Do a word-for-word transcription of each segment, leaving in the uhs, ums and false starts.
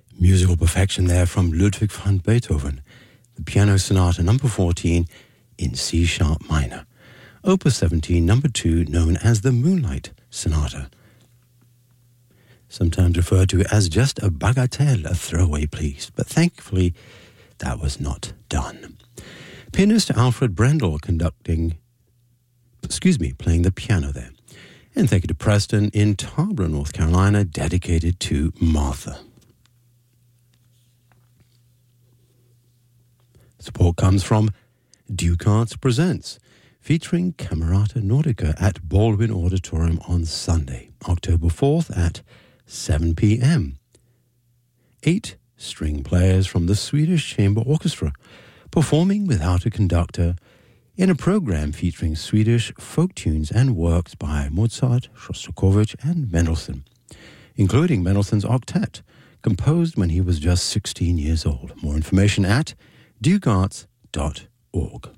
Musical perfection there from Ludwig van Beethoven, the Piano Sonata number fourteen in C sharp minor, Opus seventeen, number two, known as the Moonlight Sonata, sometimes referred to as just a bagatelle, a throwaway piece, but thankfully that was not done. Pianist Alfred Brendel conducting, excuse me, playing the piano there. And thank you to Preston in Tarboro, North Carolina, dedicated to Martha. Support comes from Duke Arts Presents, featuring Camerata Nordica at Baldwin Auditorium on Sunday, October fourth at seven p.m. Eight string players from the Swedish Chamber Orchestra performing without a conductor in a program featuring Swedish folk tunes and works by Mozart, Shostakovich, and Mendelssohn, including Mendelssohn's Octet, composed when he was just sixteen years old. More information at duke arts dot org.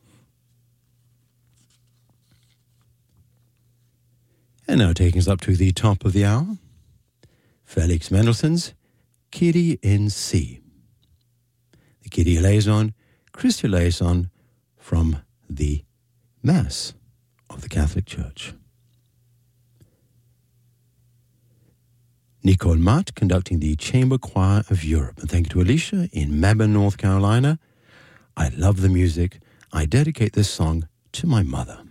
And now taking us up to the top of the hour, Felix Mendelssohn's Kyrie in C. The Kyrie eleison, Christi eleison from the Mass of the Catholic Church. Nicole Matt conducting the Chamber Choir of Europe. And thank you to Alicia in Mebane, North Carolina. I love the music. I dedicate this song to my mother.